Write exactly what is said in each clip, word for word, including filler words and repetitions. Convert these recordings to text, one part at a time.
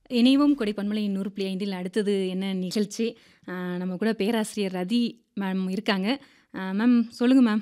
இணைவோம் கொடை பன்மலை நூறு புள்ளி ஐந்தில் அடுத்தது என்ன நிகழ்ச்சி? அ நம்ம கூட பேராசிரியர் ரதி மேம் இருக்காங்க. அ மேம் சொல்லுங்க மேம்.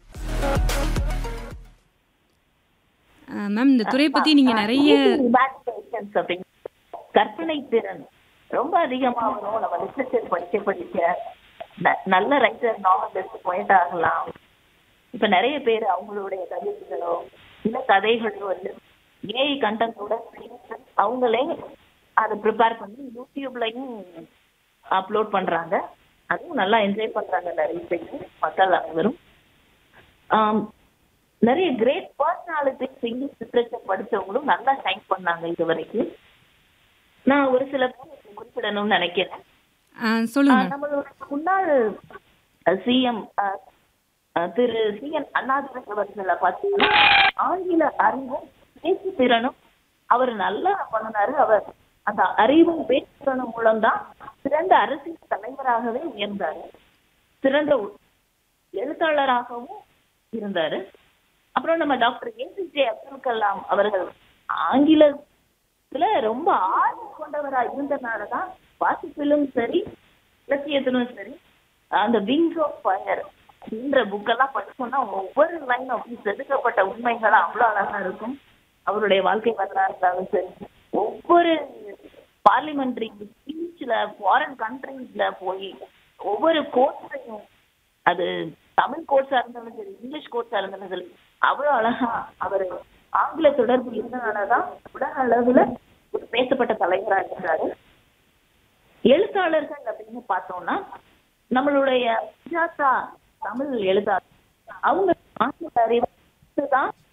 அ மேம் இந்த அ துறைய அ பத்தி நீங்க அ நெறைய கிரியேட்டிவ் இமேஜினேஷன்ஸ் அப்படின்னு கற்பனை திறன் ரொம்ப அதிகமா வரும். நம்ம லிட்ரேச்சர் படிக்க படிக்க ந நல்ல ரைட்டர், நாவலிஸ்ட், போயட் ஆகலாம். இப்ப நெறைய பேர் அவங்களுடைய கவிதைகளோ, இல்ல கதைகளோ வந்து ஏஐ கன்டென்ட்டோட அவங்களே அத ப்ரிப்பேர் பண்ணி யூடியூப்லயும் அப்லோட் பண்றாங்க. அதுவும் நல்லா என்ஜாய் பண்றாங்க நெறைய பேரு, மக்கள் அனைவரும். ஆம். நெறைய கிரேட் பர்சனாலிட்டிஸ் இங்கிலீஷ் லிட்ரேச்சர் படிச்சவங்களும் நல்லா ஷைன் பண்ணாங்க இதுவரைக்கும். நான் ஒரு சில பேர் குறிப்பிடணும்னு நெனைக்கிறேன். ஆ அ சொல்லுங்க. நம்மளோட முன்னாள் அ சிஎம் அ அ திரு சி.என். அண்ணாதுரை அவர்கள பார்த்தீங்கன்னா, ஆங்கில அறிவும், பேச்சு திறனும் அவரு நல்லா பண்ணுனாரு. அவர் அந்த அறிவும், பேச்சு திறனும் மூலம் தான் சிறந்த அரசியல் தலைவராகவே உயர்ந்தாரு. சிறந்த உ எழுத்தாளராகவும் இருந்தாரு. அப்புறம் நம்ம டாக்டர் ஏபிஜே அப்துல் கலாம் அவர்கள் ஆங்கிலத்துல ரொம்ப ஆர்வம் கொண்டவரா இருந்தனால தான் வாசிப்பிலும் சரி, இலக்கியத்திலும் சரி, அந்த விங்ஸ் ஆஃப் ஃபயர் அப்படின்ற புக்கெல்லாம் படிச்சோம்னா ஒவ்வொரு லைன் அப்படி செதுக்கப்பட்ட உண்மைகளா அவ்வளோ அழகா இருக்கும். அவருடைய வாழ்க்கை வரலாறு இருந்தாலும் சரி, ஒவ்வொரு பார்லிமெண்ட்ரி ஸ்பீச்ல ஃபாரின் கண்ட்ரீஸ்ல போய் ஒவ்வொரு கோர்ஸையும் அது தமிழ் கோர்ஸா இருந்தாலும் சரி, இங்கிலீஷ் கோர்ஸா இருந்தாலும் சரி, அவ்வளோ அழகா அவரு ஆங்கில தொடர்பு இருந்தனாலதான் உலக அளவுல ஒரு பேசப்பட்ட தலைவரா இருக்கிறாரு. எழுத்தாளர்கள் அப்படின்னு பார்த்தோம்னா நம்மளுடைய சுஜாதா தமிழ் எழுத்தாளர். அவங்க ஆங்கில அறிவு தான்